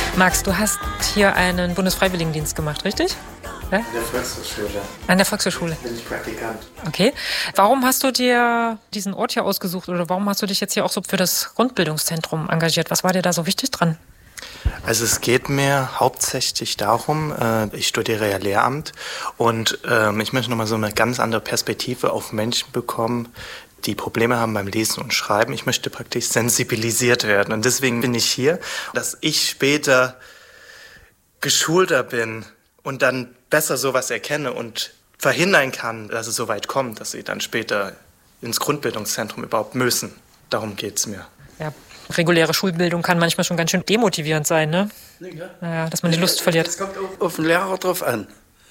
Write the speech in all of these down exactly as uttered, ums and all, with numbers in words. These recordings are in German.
Max, du hast hier einen Bundesfreiwilligendienst gemacht, richtig? Ja? An der Volkshochschule. An der Volkshochschule. Bin ich Praktikant. Okay. Warum hast du dir diesen Ort hier ausgesucht oder warum hast du dich jetzt hier auch so für das Grundbildungszentrum engagiert? Was war dir da so wichtig dran? Also es geht mir hauptsächlich darum, äh, ich studiere ja Lehramt und äh, ich möchte nochmal so eine ganz andere Perspektive auf Menschen bekommen, die Probleme haben beim Lesen und Schreiben. Ich möchte praktisch sensibilisiert werden und deswegen bin ich hier, dass ich später geschulter bin und dann besser sowas erkenne und verhindern kann, dass es so weit kommt, dass sie dann später ins Grundbildungszentrum überhaupt müssen. Darum geht's mir. Ja, reguläre Schulbildung kann manchmal schon ganz schön demotivierend sein, ne? Ja. Naja, dass man die Lust verliert. Es kommt auf, auf den Lehrer drauf an.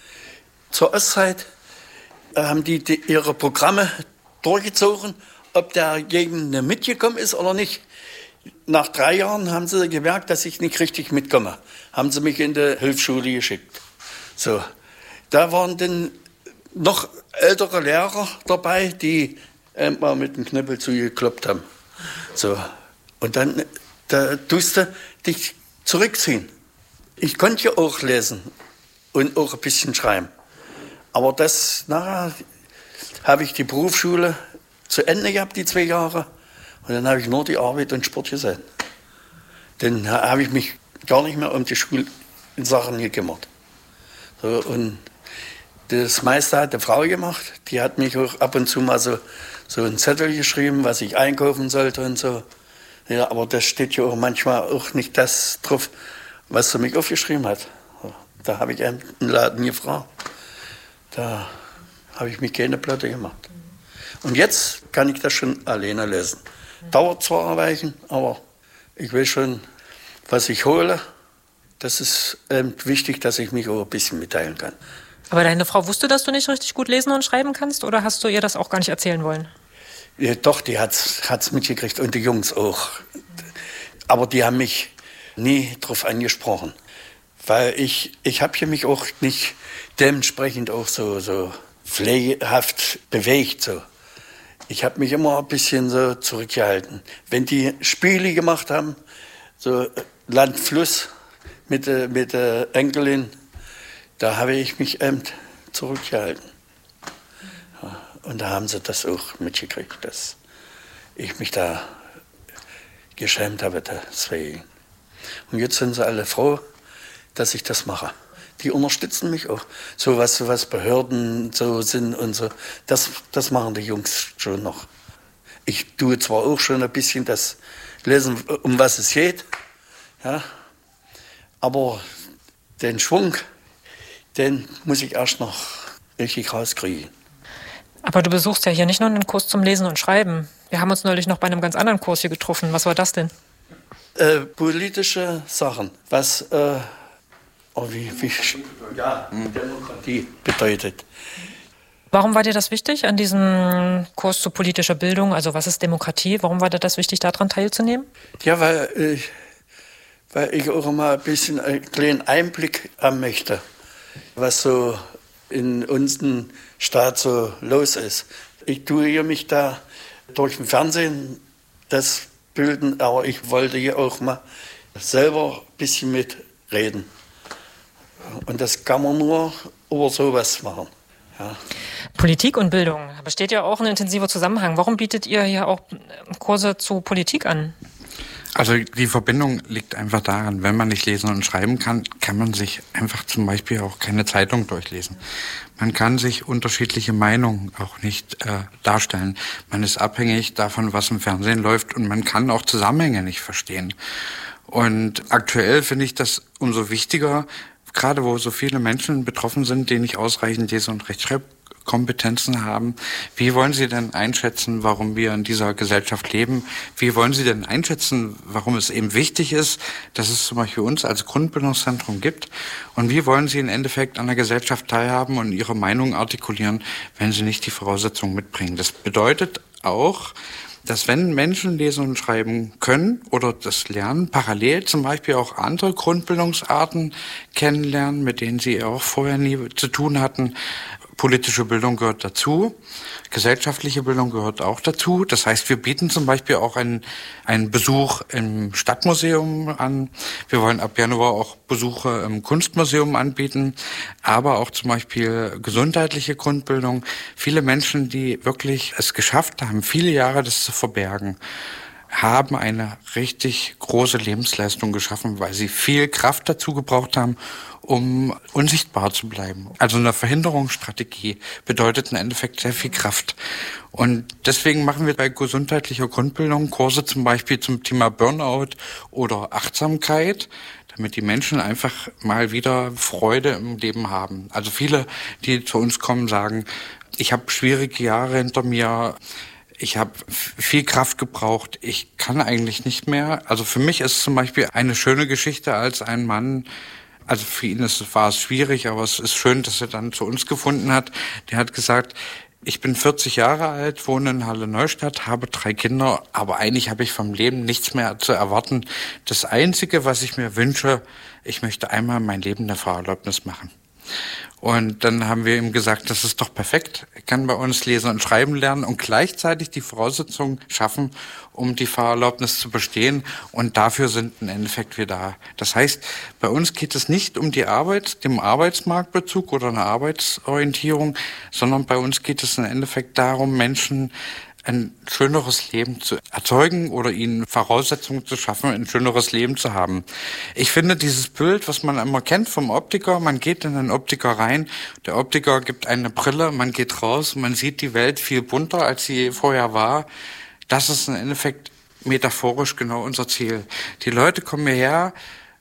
Zur Ostzeit haben die, die ihre Programme durchgezogen, ob derjenige mitgekommen ist oder nicht. Nach drei Jahren haben sie gemerkt, dass ich nicht richtig mitkomme. Haben sie mich in die Hilfsschule geschickt. So, da waren dann noch ältere Lehrer dabei, die mal mit dem Knüppel zugekloppt haben. So, und dann da tust du dich zurückziehen. Ich konnte ja auch lesen und auch ein bisschen schreiben. Aber das, na, habe ich die Berufsschule zu Ende gehabt, die zwei Jahre. Und dann habe ich nur die Arbeit und Sport gesehen. Dann habe ich mich gar nicht mehr um die Schulsachen gekümmert. So, und das meiste hat die Frau gemacht. Die hat mich auch ab und zu mal so, so einen Zettel geschrieben, was ich einkaufen sollte und so. Ja, aber das steht ja auch manchmal auch nicht das drauf, was sie mich aufgeschrieben hat. Da habe ich einen Laden gefragt. Da habe ich mich keine Platte gemacht. Und jetzt kann ich das schon alleine lesen. Dauert zwar ein Weilchen, aber ich weiß schon, was ich hole. Das ist ähm, wichtig, dass ich mich auch ein bisschen mitteilen kann. Aber deine Frau wusste, dass du nicht richtig gut lesen und schreiben kannst? Oder hast du ihr das auch gar nicht erzählen wollen? Ja, doch, die hat es mitgekriegt und die Jungs auch. Aber die haben mich nie drauf angesprochen. Weil ich, ich habe mich auch nicht dementsprechend auch so, so pflegehaft bewegt. So. Ich habe mich immer ein bisschen so zurückgehalten. Wenn die Spiele gemacht haben, so Land, Fluss mit, mit der Enkelin, da habe ich mich eben zurückgehalten. Ja, und da haben sie das auch mitgekriegt, dass ich mich da geschämt habe deswegen. Und jetzt sind sie alle froh, dass ich das mache. Die unterstützen mich auch. So was, so was Behörden so sind und so, das, das machen die Jungs schon noch. Ich tue zwar auch schon ein bisschen das Lesen, um was es geht, ja, aber den Schwung, den muss ich erst noch richtig rauskriegen. Aber du besuchst ja hier nicht nur einen Kurs zum Lesen und Schreiben. Wir haben uns neulich noch bei einem ganz anderen Kurs hier getroffen. Was war das denn? Äh, politische Sachen, was äh, oh, wie, wie, ja, Demokratie bedeutet. Warum war dir das wichtig, an diesem Kurs zu politischer Bildung, also was ist Demokratie, warum war dir das wichtig, daran teilzunehmen? Ja, weil ich, weil ich auch mal ein bisschen einen kleinen Einblick haben möchte, was so in unserem Staat so los ist. Ich tue mich da durch den Fernsehen das bilden, aber ich wollte hier auch mal selber ein bisschen mitreden. Und das kann man nur über sowas machen. Ja. Politik und Bildung, da besteht ja auch ein intensiver Zusammenhang. Warum bietet ihr hier auch Kurse zu Politik an? Also die Verbindung liegt einfach daran, wenn man nicht lesen und schreiben kann, kann man sich einfach zum Beispiel auch keine Zeitung durchlesen. Man kann sich unterschiedliche Meinungen auch nicht äh, darstellen. Man ist abhängig davon, was im Fernsehen läuft und man kann auch Zusammenhänge nicht verstehen. Und aktuell finde ich das umso wichtiger, gerade wo so viele Menschen betroffen sind, die nicht ausreichend Lese- und Rechtschreibkompetenzen haben. Wie wollen Sie denn einschätzen, warum wir in dieser Gesellschaft leben? Wie wollen Sie denn einschätzen, warum es eben wichtig ist, dass es zum Beispiel uns als Grundbildungszentrum gibt? Und wie wollen Sie im Endeffekt an der Gesellschaft teilhaben und Ihre Meinung artikulieren, wenn Sie nicht die Voraussetzungen mitbringen? Das bedeutet auch, dass wenn Menschen lesen und schreiben können oder das lernen, parallel zum Beispiel auch andere Grundbildungsarten kennenlernen, mit denen sie auch vorher nie zu tun hatten, Politische Bildung gehört dazu, gesellschaftliche Bildung gehört auch dazu. Das heißt, wir bieten zum Beispiel auch einen, einen Besuch im Stadtmuseum an. Wir wollen ab Januar auch Besuche im Kunstmuseum anbieten, aber auch zum Beispiel gesundheitliche Grundbildung. Viele Menschen, die wirklich es geschafft haben, viele Jahre das zu verbergen, haben eine richtig große Lebensleistung geschaffen, weil sie viel Kraft dazu gebraucht haben, um unsichtbar zu bleiben. Also eine Verhinderungsstrategie bedeutet im Endeffekt sehr viel Kraft. Und deswegen machen wir bei gesundheitlicher Grundbildung Kurse zum Beispiel zum Thema Burnout oder Achtsamkeit, damit die Menschen einfach mal wieder Freude im Leben haben. Also viele, die zu uns kommen, sagen, ich habe schwierige Jahre hinter mir, ich habe viel Kraft gebraucht, ich kann eigentlich nicht mehr. Also für mich ist zum Beispiel eine schöne Geschichte, als ein Mann, also für ihn ist, war es schwierig, aber es ist schön, dass er dann zu uns gefunden hat. Der hat gesagt, ich bin vierzig Jahre alt, wohne in Halle-Neustadt, habe drei Kinder, aber eigentlich habe ich vom Leben nichts mehr zu erwarten. Das Einzige, was ich mir wünsche, ich möchte einmal mein Leben eine Fahrerlaubnis machen. Und dann haben wir ihm gesagt, das ist doch perfekt. Er kann bei uns lesen und schreiben lernen und gleichzeitig die Voraussetzungen schaffen, um die Fahrerlaubnis zu bestehen. Und dafür sind im Endeffekt wir da. Das heißt, bei uns geht es nicht um die Arbeit, dem Arbeitsmarktbezug oder eine Arbeitsorientierung, sondern bei uns geht es im Endeffekt darum, Menschen ein schöneres Leben zu erzeugen oder ihnen Voraussetzungen zu schaffen, ein schöneres Leben zu haben. Ich finde dieses Bild, was man immer kennt vom Optiker, man geht in einen Optiker rein, der Optiker gibt eine Brille, man geht raus, man sieht die Welt viel bunter, als sie vorher war. Das ist im Endeffekt metaphorisch genau unser Ziel. Die Leute kommen hierher,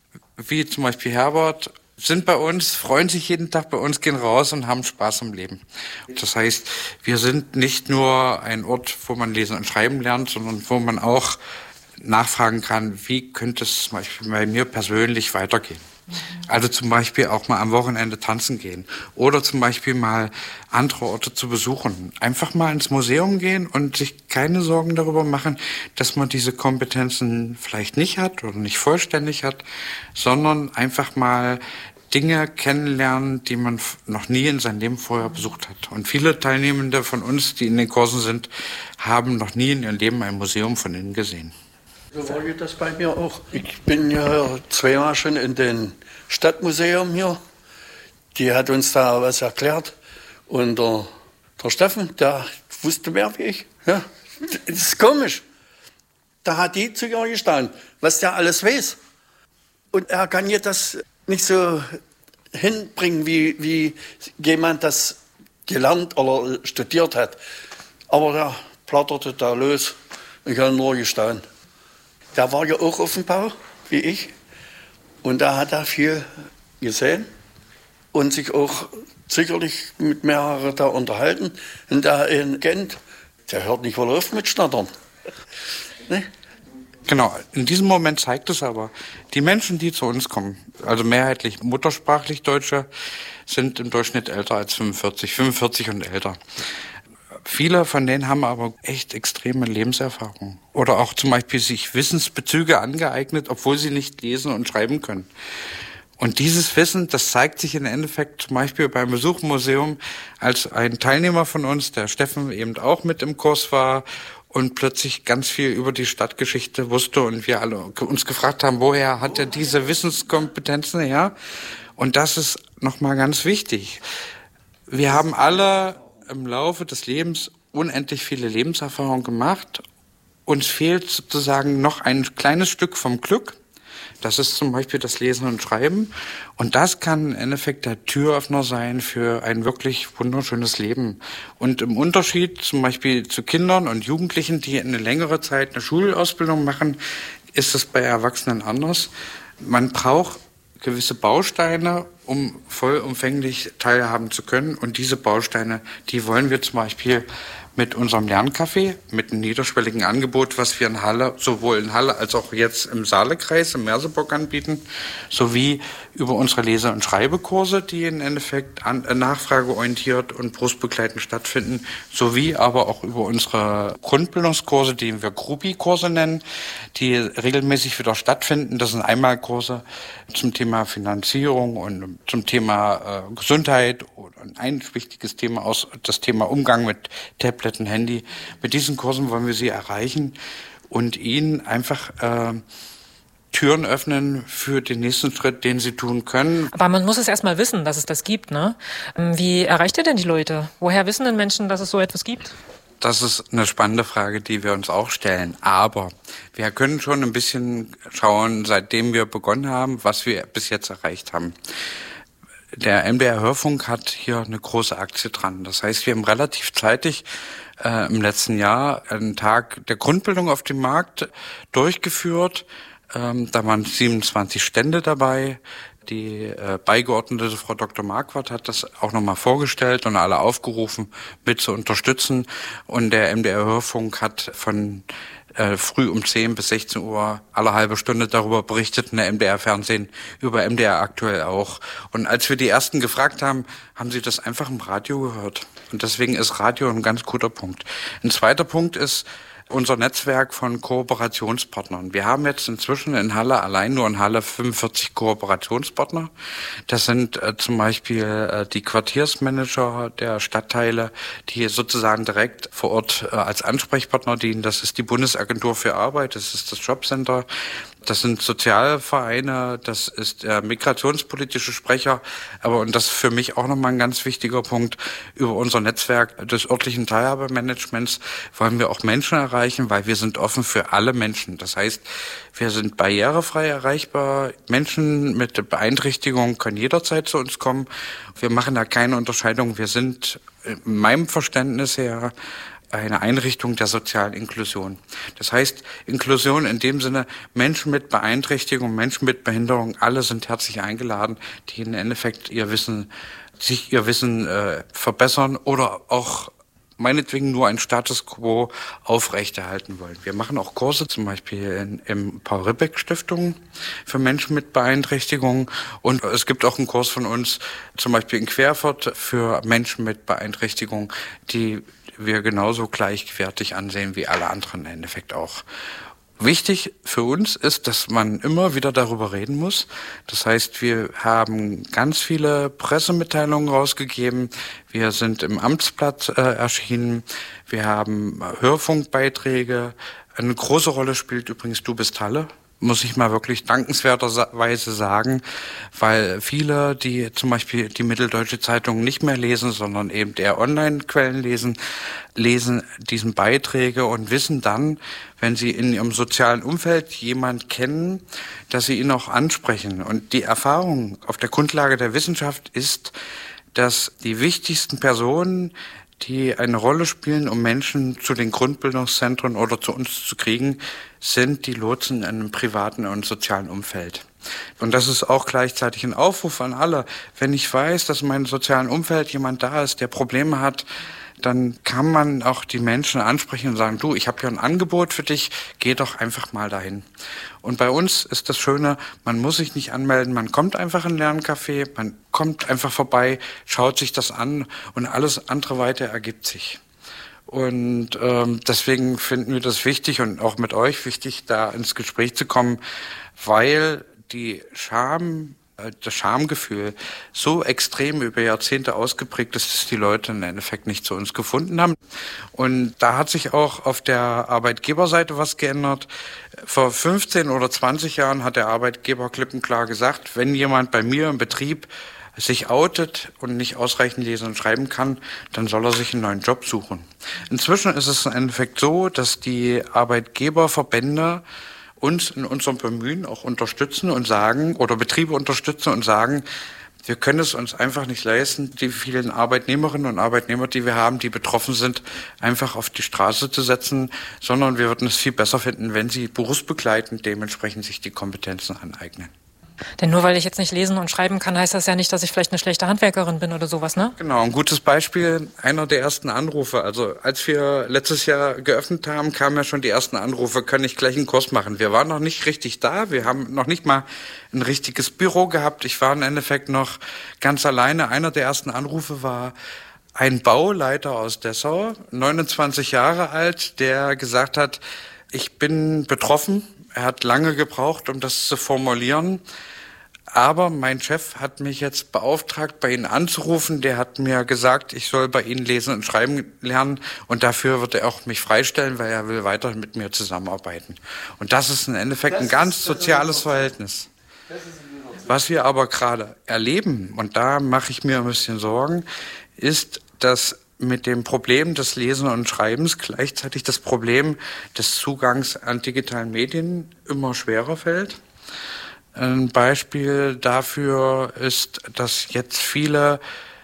wie zum Beispiel Herbert, sind bei uns, freuen sich jeden Tag bei uns, gehen raus und haben Spaß im Leben. Das heißt, wir sind nicht nur ein Ort, wo man lesen und schreiben lernt, sondern wo man auch nachfragen kann, wie könnte es zum Beispiel bei mir persönlich weitergehen. Also zum Beispiel auch mal am Wochenende tanzen gehen oder zum Beispiel mal andere Orte zu besuchen. Einfach mal ins Museum gehen und sich keine Sorgen darüber machen, dass man diese Kompetenzen vielleicht nicht hat oder nicht vollständig hat, sondern einfach mal Dinge kennenlernen, die man noch nie in seinem Leben vorher besucht hat. Und viele Teilnehmende von uns, die in den Kursen sind, haben noch nie in ihrem Leben ein Museum von innen gesehen. So war das bei mir auch. Ich bin ja zweimal schon in den Stadtmuseum hier. Die hat uns da was erklärt. Und der, der Steffen, der wusste mehr wie ich. Ja, das ist komisch. Da hat die zu ihr gestanden, was der alles weiß. Und er kann ihr das nicht so hinbringen, wie, wie jemand das gelernt oder studiert hat. Aber der platterte da los. Ich habe nur gestanden. Der war ja auch auf dem Bau, wie ich. Und da hat er viel gesehen und sich auch sicherlich mit mehreren da unterhalten. Und der in Gent, der hört nicht wohl auf mit Schnattern. Ne? Genau, in diesem Moment zeigt es aber, die Menschen, die zu uns kommen, also mehrheitlich muttersprachlich Deutsche, sind im Durchschnitt älter als fünfundvierzig, fünfundvierzig und älter. Viele von denen haben aber echt extreme Lebenserfahrung oder auch zum Beispiel sich Wissensbezüge angeeignet, obwohl sie nicht lesen und schreiben können. Und dieses Wissen, das zeigt sich im Endeffekt zum Beispiel beim Besuch im Museum, als ein Teilnehmer von uns, der Steffen, eben auch mit im Kurs war und plötzlich ganz viel über die Stadtgeschichte wusste und wir alle uns gefragt haben, woher hat er diese Wissenskompetenzen her? Und das ist nochmal ganz wichtig. Wir haben alle im Laufe des Lebens unendlich viele Lebenserfahrungen gemacht. Uns fehlt sozusagen noch ein kleines Stück vom Glück. Das ist zum Beispiel das Lesen und Schreiben. Und das kann im Endeffekt der Türöffner sein für ein wirklich wunderschönes Leben. Und im Unterschied zum Beispiel zu Kindern und Jugendlichen, die eine längere Zeit eine Schulausbildung machen, ist es bei Erwachsenen anders. Man braucht gewisse Bausteine, um vollumfänglich teilhaben zu können. Und diese Bausteine, die wollen wir zum Beispiel mit unserem Lerncafé, mit einem niederschwelligen Angebot, was wir in Halle, sowohl in Halle als auch jetzt im Saalekreis, im Merseburg anbieten, sowie über unsere Lese- und Schreibekurse, die im Endeffekt an, äh, nachfrageorientiert und berufsbegleitend stattfinden, sowie aber auch über unsere Grundbildungskurse, die wir Grubi-Kurse nennen, die regelmäßig wieder stattfinden. Das sind Einmalkurse zum Thema Finanzierung und zum Thema äh, Gesundheit und ein wichtiges Thema aus das Thema Umgang mit Tablet und Handy. Mit diesen Kursen wollen wir Sie erreichen und Ihnen einfach äh, Türen öffnen für den nächsten Schritt, den Sie tun können. Aber man muss es erstmal wissen, dass es das gibt, ne? Wie erreicht ihr denn die Leute? Woher wissen denn Menschen, dass es so etwas gibt? Das ist eine spannende Frage, die wir uns auch stellen. Aber wir können schon ein bisschen schauen, seitdem wir begonnen haben, was wir bis jetzt erreicht haben. Der M D R Hörfunk hat hier eine große Aktie dran. Das heißt, wir haben relativ zeitig äh, im letzten Jahr einen Tag der Grundbildung auf dem Markt durchgeführt. Ähm, da waren siebenundzwanzig Stände dabei. Die äh, beigeordnete Frau Doktor Marquardt hat das auch nochmal vorgestellt und alle aufgerufen, mit zu unterstützen. Und der M D R Hörfunk hat von äh, früh um zehn bis sechzehn Uhr alle halbe Stunde darüber berichtet, in der M D R Fernsehen, über M D R aktuell auch. Und als wir die Ersten gefragt haben, haben sie das einfach im Radio gehört. Und deswegen ist Radio ein ganz guter Punkt. Ein zweiter Punkt ist unser Netzwerk von Kooperationspartnern. Wir haben jetzt inzwischen in Halle, allein nur in Halle, fünfundvierzig Kooperationspartner. Das sind äh, zum Beispiel äh, die Quartiersmanager der Stadtteile, die sozusagen direkt vor Ort äh, als Ansprechpartner dienen. Das ist die Bundesagentur für Arbeit, das ist das Jobcenter, das sind Sozialvereine, das ist der migrationspolitische Sprecher. Aber, und das ist für mich auch nochmal ein ganz wichtiger Punkt, über unser Netzwerk des örtlichen Teilhabemanagements wollen wir auch Menschen erreichen, weil wir sind offen für alle Menschen. Das heißt, wir sind barrierefrei erreichbar. Menschen mit Beeinträchtigung können jederzeit zu uns kommen. Wir machen da keine Unterscheidung. Wir sind in meinem Verständnis her eine Einrichtung der sozialen Inklusion. Das heißt, Inklusion in dem Sinne, Menschen mit Beeinträchtigung, Menschen mit Behinderung, alle sind herzlich eingeladen, die im Endeffekt ihr Wissen, sich ihr Wissen äh, verbessern oder auch meinetwegen nur einen Status quo aufrechterhalten wollen. Wir machen auch Kurse, zum Beispiel in, im Paul-Ribbeck-Stiftung für Menschen mit Beeinträchtigungen. Und es gibt auch einen Kurs von uns, zum Beispiel in Querfurt, für Menschen mit Beeinträchtigung, die wir genauso gleichwertig ansehen wie alle anderen im Endeffekt auch. Wichtig für uns ist, dass man immer wieder darüber reden muss. Das heißt, wir haben ganz viele Pressemitteilungen rausgegeben. Wir sind im Amtsblatt äh, erschienen. Wir haben Hörfunkbeiträge. Eine große Rolle spielt übrigens Du bist Halle. Muss ich mal wirklich dankenswerterweise sagen, weil viele, die zum Beispiel die Mitteldeutsche Zeitung nicht mehr lesen, sondern eben eher Online-Quellen lesen, lesen diesen Beiträge und wissen dann, wenn sie in ihrem sozialen Umfeld jemand kennen, dass sie ihn auch ansprechen. Und die Erfahrung auf der Grundlage der Wissenschaft ist, dass die wichtigsten Personen, die eine Rolle spielen, um Menschen zu den Grundbildungszentren oder zu uns zu kriegen, sind die Lotsen in einem privaten und sozialen Umfeld. Und das ist auch gleichzeitig ein Aufruf an alle. Wenn ich weiß, dass in meinem sozialen Umfeld jemand da ist, der Probleme hat, dann kann man auch die Menschen ansprechen und sagen, du, ich habe hier ein Angebot für dich, geh doch einfach mal dahin. Und bei uns ist das Schöne, man muss sich nicht anmelden, man kommt einfach in ein Lerncafé, man kommt einfach vorbei, schaut sich das an und alles andere weiter ergibt sich. Und ähm, deswegen finden wir das wichtig und auch mit euch wichtig, da ins Gespräch zu kommen, weil die Scham, das Schamgefühl so extrem über Jahrzehnte ausgeprägt ist, dass die Leute im Endeffekt nicht zu uns gefunden haben. Und da hat sich auch auf der Arbeitgeberseite was geändert. Vor fünfzehn oder zwanzig Jahren hat der Arbeitgeber klipp und klar gesagt, wenn jemand bei mir im Betrieb sich outet und nicht ausreichend lesen und schreiben kann, dann soll er sich einen neuen Job suchen. Inzwischen ist es im Endeffekt so, dass die Arbeitgeberverbände uns in unserem Bemühen auch unterstützen und sagen, oder Betriebe unterstützen und sagen, wir können es uns einfach nicht leisten, die vielen Arbeitnehmerinnen und Arbeitnehmer, die wir haben, die betroffen sind, einfach auf die Straße zu setzen, sondern wir würden es viel besser finden, wenn sie berufsbegleitend dementsprechend sich die Kompetenzen aneignen. Denn nur weil ich jetzt nicht lesen und schreiben kann, heißt das ja nicht, dass ich vielleicht eine schlechte Handwerkerin bin oder sowas, ne? Genau, ein gutes Beispiel, einer der ersten Anrufe. Also als wir letztes Jahr geöffnet haben, kamen ja schon die ersten Anrufe, kann ich gleich einen Kurs machen. Wir waren noch nicht richtig da, wir haben noch nicht mal ein richtiges Büro gehabt. Ich war im Endeffekt noch ganz alleine. Einer der ersten Anrufe war ein Bauleiter aus Dessau, neunundzwanzig Jahre alt, der gesagt hat, ich bin betroffen. Er hat lange gebraucht, um das zu formulieren. Aber mein Chef hat mich jetzt beauftragt, bei Ihnen anzurufen. Der hat mir gesagt, ich soll bei Ihnen lesen und schreiben lernen. Und dafür wird er auch mich freistellen, weil er will weiter mit mir zusammenarbeiten. Und das ist im Endeffekt ein ganz soziales Verhältnis. Was wir aber gerade erleben, und da mache ich mir ein bisschen Sorgen, ist, dass mit dem Problem des Lesen und Schreibens gleichzeitig das Problem des Zugangs an digitalen Medien immer schwerer fällt. Ein Beispiel dafür ist, dass jetzt viele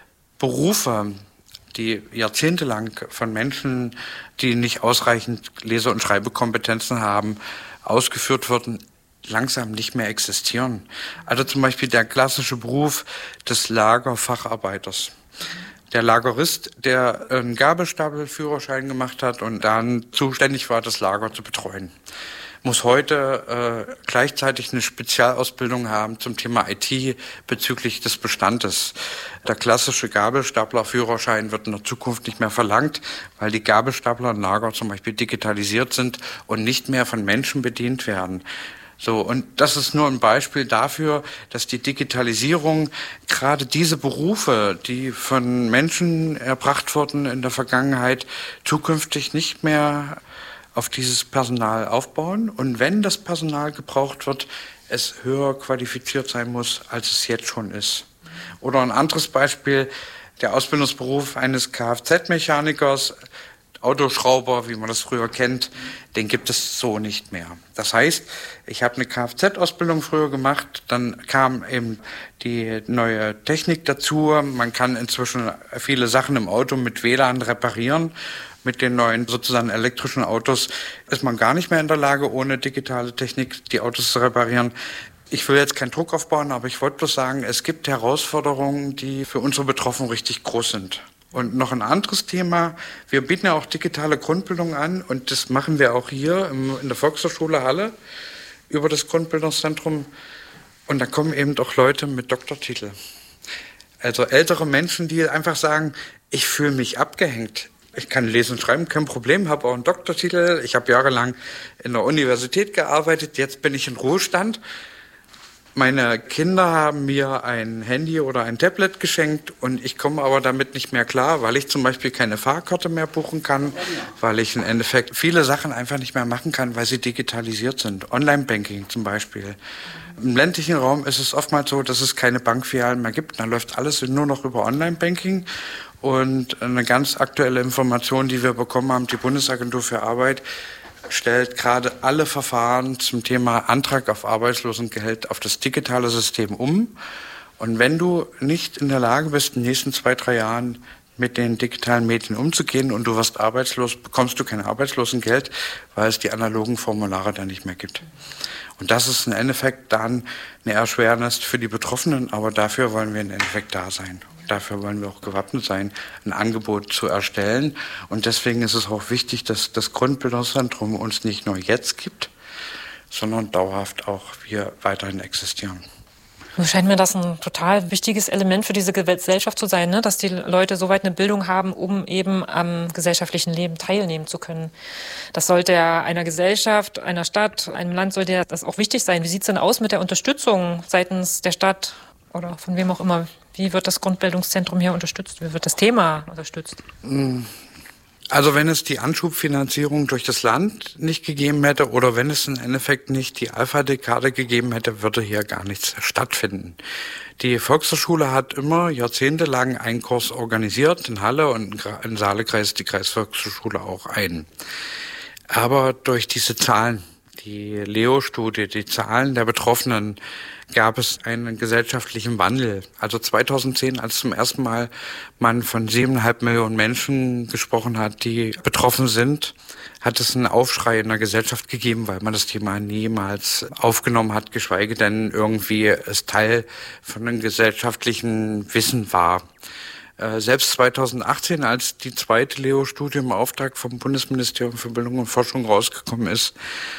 Berufe, die jahrzehntelang von Menschen, die nicht ausreichend Lese- und Schreibekompetenzen haben, ausgeführt wurden, langsam nicht mehr existieren. Also zum Beispiel der klassische Beruf des Lagerfacharbeiters. Der Lagerist, der einen Gabelstapelführerschein gemacht hat und dann zuständig war, das Lager zu betreuen, muss heute äh, gleichzeitig eine Spezialausbildung haben zum Thema I T bezüglich des Bestandes. Der klassische Gabelstaplerführerschein wird in der Zukunft nicht mehr verlangt, weil die Gabelstapler im Lager zum Beispiel digitalisiert sind und nicht mehr von Menschen bedient werden. So, und das ist nur ein Beispiel dafür, dass die Digitalisierung gerade diese Berufe, die von Menschen erbracht wurden in der Vergangenheit, zukünftig nicht mehr auf dieses Personal aufbauen. Und wenn das Personal gebraucht wird, es höher qualifiziert sein muss, als es jetzt schon ist. Oder ein anderes Beispiel, der Ausbildungsberuf eines Kfz-Mechanikers, Autoschrauber, wie man das früher kennt, den gibt es so nicht mehr. Das heißt, ich habe eine Kfz-Ausbildung früher gemacht, dann kam eben die neue Technik dazu. Man kann inzwischen viele Sachen im Auto mit W L A N reparieren. Mit den neuen sozusagen elektrischen Autos ist man gar nicht mehr in der Lage, ohne digitale Technik die Autos zu reparieren. Ich will jetzt keinen Druck aufbauen, aber ich wollte bloß sagen, es gibt Herausforderungen, die für unsere Betroffenen richtig groß sind. Und noch ein anderes Thema, wir bieten ja auch digitale Grundbildung an und das machen wir auch hier in der Volkshochschule Halle über das Grundbildungszentrum. Und da kommen eben auch Leute mit Doktortitel. Also ältere Menschen, die einfach sagen, ich fühle mich abgehängt. Ich kann lesen und schreiben, kein Problem, habe auch einen Doktortitel. Ich habe jahrelang in der Universität gearbeitet, jetzt bin ich in Ruhestand. Meine Kinder haben mir ein Handy oder ein Tablet geschenkt und ich komme aber damit nicht mehr klar, weil ich zum Beispiel keine Fahrkarte mehr buchen kann, weil ich im Endeffekt viele Sachen einfach nicht mehr machen kann, weil sie digitalisiert sind. Online-Banking zum Beispiel. Im ländlichen Raum ist es oftmals so, dass es keine Bankfilialen mehr gibt. Da läuft alles nur noch über Online-Banking. Und eine ganz aktuelle Information, die wir bekommen haben, die Bundesagentur für Arbeit stellt gerade alle Verfahren zum Thema Antrag auf Arbeitslosengeld auf das digitale System um. Und wenn du nicht in der Lage bist, in den nächsten zwei, drei Jahren mit den digitalen Medien umzugehen und du wirst arbeitslos, bekommst du kein Arbeitslosengeld, weil es die analogen Formulare dann nicht mehr gibt. Und das ist im Endeffekt dann eine Erschwernis für die Betroffenen, aber dafür wollen wir im Endeffekt da sein. Dafür wollen wir auch gewappnet sein, ein Angebot zu erstellen. Und deswegen ist es auch wichtig, dass das Grundbildungszentrum uns nicht nur jetzt gibt, sondern dauerhaft auch wir weiterhin existieren. Nun scheint mir das ein total wichtiges Element für diese Gesellschaft zu sein, ne? Dass die Leute soweit eine Bildung haben, um eben am gesellschaftlichen Leben teilnehmen zu können. Das sollte ja einer Gesellschaft, einer Stadt, einem Land sollte ja das auch wichtig sein. Wie sieht es denn aus mit der Unterstützung seitens der Stadt oder von wem auch immer? Wie wird das Grundbildungszentrum hier unterstützt? Wie wird das Thema unterstützt? Also wenn es die Anschubfinanzierung durch das Land nicht gegeben hätte oder wenn es im Endeffekt nicht die Alpha-Dekade gegeben hätte, würde hier gar nichts stattfinden. Die Volkshochschule hat immer jahrzehntelang einen Kurs organisiert in Halle und in Saalekreis die Kreisvolkshochschule auch einen. Aber durch diese Zahlen, die Leo-Studie, die Zahlen der Betroffenen, gab es einen gesellschaftlichen Wandel. Also zweitausendzehn, als zum ersten Mal man von siebeneinhalb Millionen Menschen gesprochen hat, die betroffen sind, hat es einen Aufschrei in der Gesellschaft gegeben, weil man das Thema niemals aufgenommen hat, geschweige denn irgendwie es Teil von einem gesellschaftlichen Wissen war. Selbst zweitausendachtzehn, als die zweite Leo-Studie im Auftrag vom Bundesministerium für Bildung und Forschung rausgekommen ist,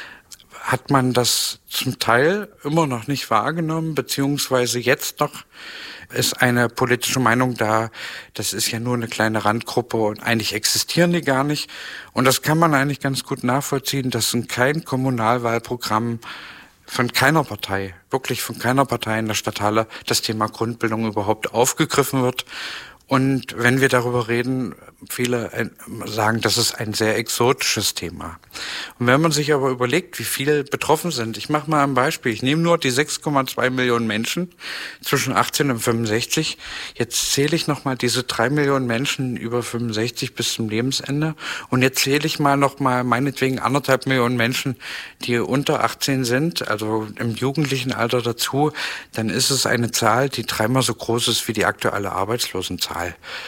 hat man das zum Teil immer noch nicht wahrgenommen, beziehungsweise jetzt noch ist eine politische Meinung da, das ist ja nur eine kleine Randgruppe und eigentlich existieren die gar nicht. Und das kann man eigentlich ganz gut nachvollziehen, dass in kein Kommunalwahlprogramm von keiner Partei, wirklich von keiner Partei in der Stadthalle das Thema Grundbildung überhaupt aufgegriffen wird. Und wenn wir darüber reden, viele sagen, das ist ein sehr exotisches Thema. Und wenn man sich aber überlegt, wie viele betroffen sind, ich mache mal ein Beispiel, ich nehme nur die sechs Komma zwei Millionen Menschen zwischen achtzehn und fünfundsechzig, jetzt zähle ich nochmal diese drei Millionen Menschen über fünfundsechzig bis zum Lebensende und jetzt zähle ich mal nochmal meinetwegen anderthalb Millionen Menschen, die unter achtzehn sind, also im jugendlichen Alter dazu, dann ist es eine Zahl, die dreimal so groß ist wie die aktuelle Arbeitslosenzahl.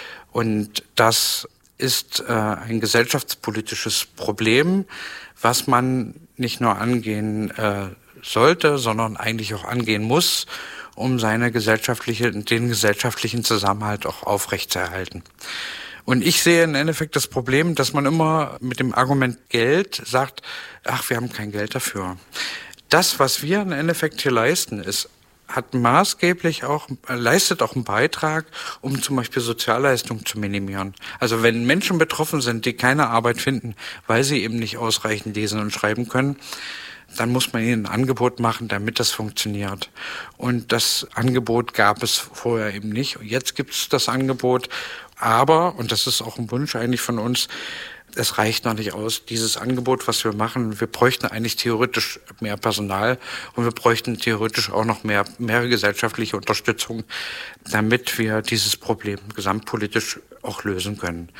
Und das ist äh, ein gesellschaftspolitisches Problem, was man nicht nur angehen äh, sollte, sondern eigentlich auch angehen muss, um seine gesellschaftliche, den gesellschaftlichen Zusammenhalt auch aufrechtzuerhalten. Und ich sehe im Endeffekt das Problem, dass man immer mit dem Argument Geld sagt, ach, wir haben kein Geld dafür. Das, was wir im Endeffekt hier leisten, ist hat maßgeblich auch, leistet auch einen Beitrag, um zum Beispiel Sozialleistungen zu minimieren. Also wenn Menschen betroffen sind, die keine Arbeit finden, weil sie eben nicht ausreichend lesen und schreiben können, dann muss man ihnen ein Angebot machen, damit das funktioniert. Und das Angebot gab es vorher eben nicht. Und jetzt gibt es das Angebot. Aber, und das ist auch ein Wunsch eigentlich von uns, es reicht noch nicht aus, dieses Angebot, was wir machen. Wir bräuchten eigentlich theoretisch mehr Personal und wir bräuchten theoretisch auch noch mehr, mehr gesellschaftliche Unterstützung, damit wir dieses Problem gesamtpolitisch auch lösen können.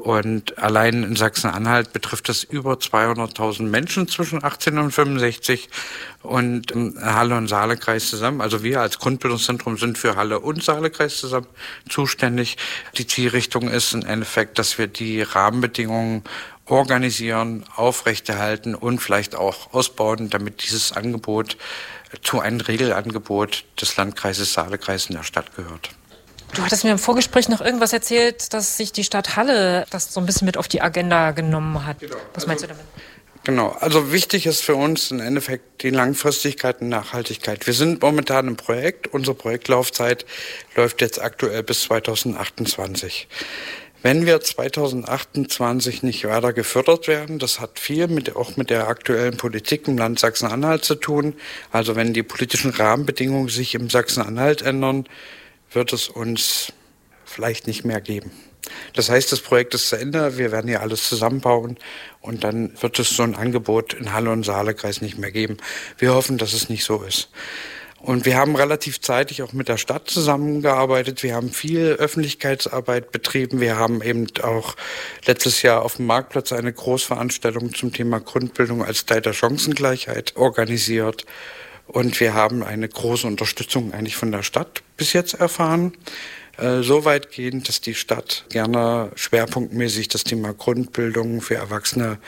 Und allein in Sachsen-Anhalt betrifft das über zweihunderttausend Menschen zwischen achtzehn und fünfundsechzig und Halle und Saalekreis zusammen. Also wir als Grundbildungszentrum sind für Halle und Saalekreis zusammen zuständig. Die Zielrichtung ist im Endeffekt, dass wir die Rahmenbedingungen organisieren, aufrechterhalten und vielleicht auch ausbauen, damit dieses Angebot zu einem Regelangebot des Landkreises Saalekreis in der Stadt gehört. Du hattest mir im Vorgespräch noch irgendwas erzählt, dass sich die Stadt Halle das so ein bisschen mit auf die Agenda genommen hat. Genau. Was meinst du damit? Genau, also wichtig ist für uns im Endeffekt die Langfristigkeit und Nachhaltigkeit. Wir sind momentan im Projekt, unsere Projektlaufzeit läuft jetzt aktuell bis zweitausendachtundzwanzig. Wenn wir zweitausendachtundzwanzig nicht weiter gefördert werden, das hat viel mit, auch mit der aktuellen Politik im Land Sachsen-Anhalt zu tun. Also wenn die politischen Rahmenbedingungen sich im Sachsen-Anhalt ändern, wird es uns vielleicht nicht mehr geben. Das heißt, das Projekt ist zu Ende, wir werden hier alles zusammenbauen und dann wird es so ein Angebot in Halle und Saalekreis nicht mehr geben. Wir hoffen, dass es nicht so ist. Und wir haben relativ zeitig auch mit der Stadt zusammengearbeitet. Wir haben viel Öffentlichkeitsarbeit betrieben. Wir haben eben auch letztes Jahr auf dem Marktplatz eine Großveranstaltung zum Thema Grundbildung als Teil der Chancengleichheit organisiert. Und wir haben eine große Unterstützung eigentlich von der Stadt bis jetzt erfahren. Äh, so weitgehend, dass die Stadt gerne schwerpunktmäßig das Thema Grundbildung für Erwachsene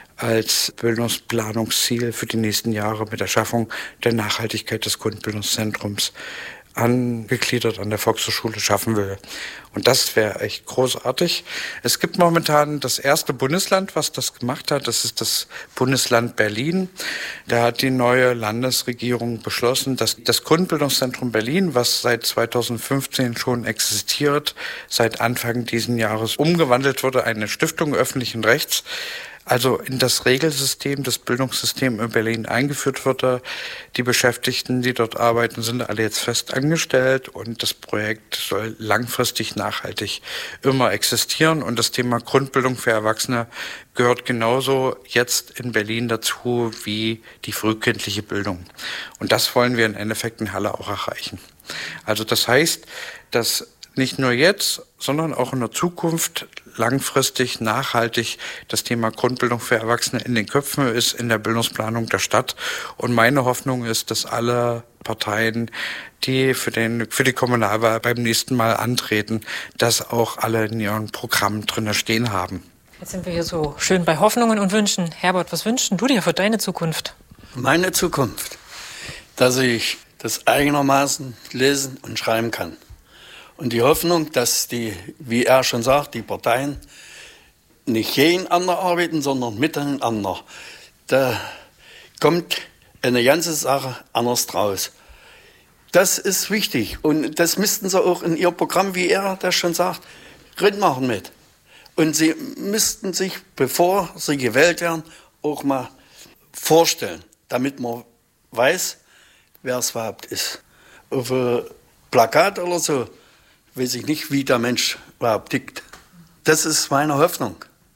als Bildungsplanungsziel für die nächsten Jahre mit der Schaffung der Nachhaltigkeit des Grundbildungszentrums angegliedert an der Volkshochschule schaffen will. Und das wäre echt großartig. Es gibt momentan das erste Bundesland, was das gemacht hat. Das ist das Bundesland Berlin. Da hat die neue Landesregierung beschlossen, dass das Grundbildungszentrum Berlin, was seit zweitausendfünfzehn schon existiert, seit Anfang diesen Jahres umgewandelt wurde, eine Stiftung öffentlichen Rechts, also in das Regelsystem, das Bildungssystem in Berlin eingeführt wurde. Die Beschäftigten, die dort arbeiten, sind alle jetzt fest angestellt und das Projekt soll langfristig nachhaltig immer existieren. Und das Thema Grundbildung für Erwachsene gehört genauso jetzt in Berlin dazu wie die frühkindliche Bildung. Und das wollen wir im Endeffekt in Halle auch erreichen. Also das heißt, dass nicht nur jetzt, sondern auch in der Zukunft langfristig, nachhaltig das Thema Grundbildung für Erwachsene in den Köpfen ist, in der Bildungsplanung der Stadt. Und meine Hoffnung ist, dass alle Parteien, die für, den, für die Kommunalwahl beim nächsten Mal antreten, das auch alle in ihren Programmen drin stehen haben. Jetzt sind wir hier so schön bei Hoffnungen und Wünschen. Herbert, was wünschst du dir für deine Zukunft? Meine Zukunft, dass ich das eigenermaßen lesen und schreiben kann. Und die Hoffnung, dass die, wie er schon sagt, die Parteien nicht gegeneinander arbeiten, sondern miteinander. Da kommt eine ganze Sache anders draus. Das ist wichtig. Und das müssten sie auch in ihr Programm, wie er das schon sagt, drin machen mit. Und sie müssten sich, bevor sie gewählt werden, auch mal vorstellen, damit man weiß, wer es überhaupt ist. Auf ein Plakat oder so weiß ich nicht, wie der Mensch überhaupt tickt. Das ist meine Hoffnung.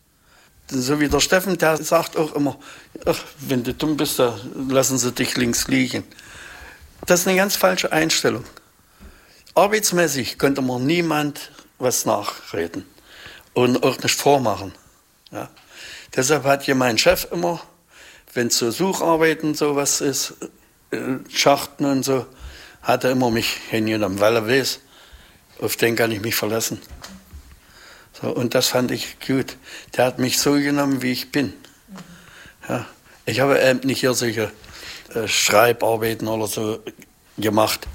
So wie der Steffen, der sagt auch immer, ach, wenn du dumm bist, dann lassen sie dich links liegen. Das ist eine ganz falsche Einstellung. Arbeitsmäßig könnte man niemand was nachreden und auch nicht vormachen. Ja. Deshalb hat hier mein Chef immer, wenn es so Sucharbeiten sowas ist, Schachten und so, hat er immer mich hingenommen, weil er weiß, auf den kann ich mich verlassen. So, und das fand ich gut. Der hat mich so genommen, wie ich bin. Ja, ich habe eben nicht hier solche äh, Schreibarbeiten oder so gemacht.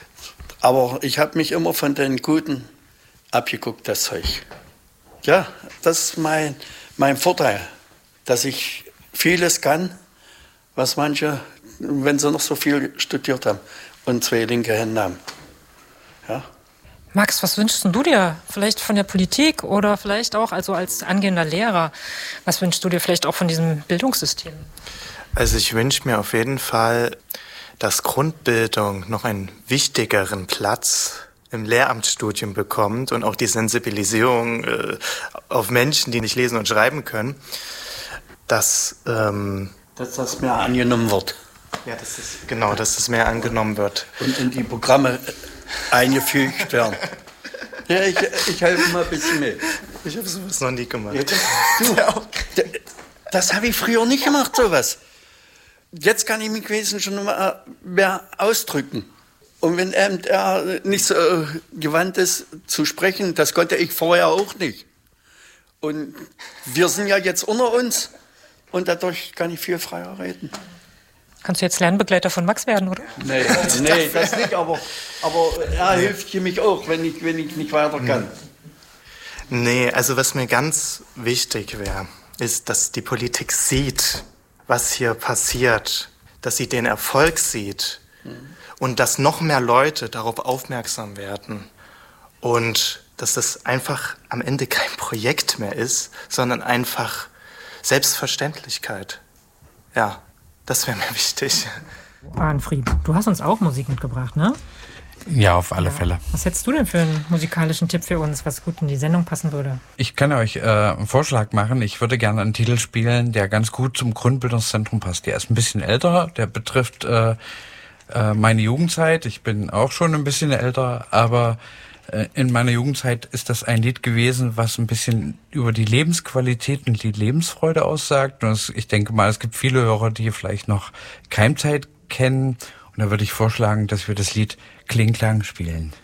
Aber ich habe mich immer von den Guten abgeguckt, das Zeug. Ja, das ist mein, mein Vorteil, dass ich vieles kann, was manche, wenn sie noch so viel studiert haben und zwei linke Hände haben. Ja. Max, was wünschst du dir? Vielleicht von der Politik oder vielleicht auch also als angehender Lehrer? Was wünschst du dir vielleicht auch von diesem Bildungssystem? Also ich wünsche mir auf jeden Fall, dass Grundbildung noch einen wichtigeren Platz im Lehramtsstudium bekommt und auch die Sensibilisierung äh, auf Menschen, die nicht lesen und schreiben können, dass, ähm, dass das mehr angenommen wird. Ja, das ist, genau, dass das mehr angenommen wird. Und in die Programme eingefügt werden. Ja, ich, ich helfe mal ein bisschen mit. Ich habe sowas noch nie gemacht. Ja, das du, das habe ich früher nicht gemacht, sowas. Jetzt kann ich mich wesentlich schon mal mehr ausdrücken. Und wenn er nicht so gewandt ist zu sprechen, das konnte ich vorher auch nicht. Und wir sind ja jetzt unter uns und dadurch kann ich viel freier reden. Kannst du jetzt Lernbegleiter von Max werden, oder? Nee, nee das nicht, aber, aber er hilft hier mich auch, wenn ich, wenn ich nicht weiter kann. Nee, also was mir ganz wichtig wäre, ist, dass die Politik sieht, was hier passiert, dass sie den Erfolg sieht und dass noch mehr Leute darauf aufmerksam werden und dass das einfach am Ende kein Projekt mehr ist, sondern einfach Selbstverständlichkeit. Ja. Das wäre mir wichtig. Arnfried, du hast uns auch Musik mitgebracht, ne? Ja, auf alle ja. Fälle. Was hättest du denn für einen musikalischen Tipp für uns, was gut in die Sendung passen würde? Ich kann euch äh, einen Vorschlag machen. Ich würde gerne einen Titel spielen, der ganz gut zum Grundbildungszentrum passt. Der ist ein bisschen älter, der betrifft äh, äh, meine Jugendzeit. Ich bin auch schon ein bisschen älter, aber in meiner Jugendzeit ist das ein Lied gewesen, was ein bisschen über die Lebensqualität und die Lebensfreude aussagt. Und ich denke mal, es gibt viele Hörer, die vielleicht noch Keimzeit kennen. Und da würde ich vorschlagen, dass wir das Lied Kling Klang spielen.